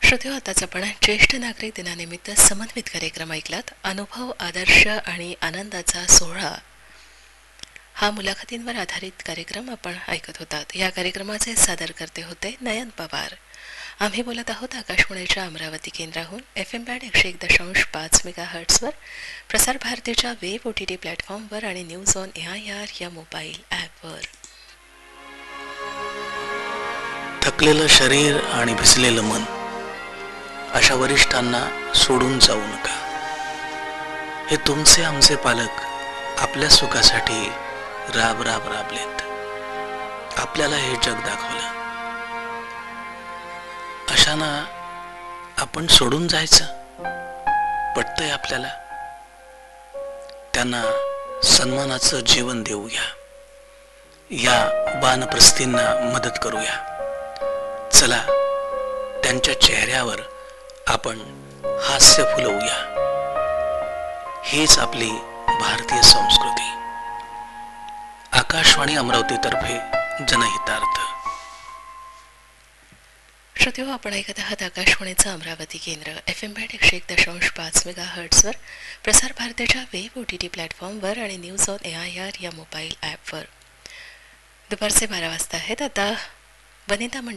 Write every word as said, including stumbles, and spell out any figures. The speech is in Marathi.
श्रोते हो, आताच आपण ज्येष्ठ नागरिक दिनानिमित्त समन्वित कार्यक्रम ऐकलात. अनुभव, आदर्श आणि आनंदाचा सोहळा हा मुलाखतींवर आधारित कार्यक्रम आपण ऐकत होतात. या कार्यक्रमाचे सादर करते होते नयन पवार. आम्ही बोलत आहोत आकाशवाणीच्या अमरावती केंद्राहून एफ एम बँड एकशे एक दशांश पाच मेगा हर्ट्सवर, प्रसार भारतीच्या वेब ओ टी टी प्लॅटफॉर्मवर आणि news on A I R या मोबाईल ॲपवर. थकलेलं शरीर आणि भिजलेलं मन अशा वरिष्ठांना सोडून जाऊ नका. हे तुमचे आमचे पालक आपल्या सुखासाठी राब राब राबलेत. आपल्याला हे जग दाखवलं. अशांना आपण सोडून जायचं पटतंय आपल्याला? त्यांना सन्मानाचं जीवन देऊया. या वानप्रस्थींना मदत करूया. चला, त्यांच्या चेहऱ्यावर आपण हास्य फुलवूया. हीच आपली भारतीय संस्कृती. आकाशवाणी अमरावतीतर्फे जनहितार्थ. श्रोते हो, आपण ऐकत आहात आकाशवाणीचं अमरावती केंद्र एफ एम बँड एकशे एक दशांश पाच मेगा हर्ट्सवर, प्रसार भारतीच्या वेब ओ टी टी प्लॅटफॉर्मवर आणि news on A I R या मोबाईल ॲपवर. दुपारचे बारा वाजता आहेत. आता वनिता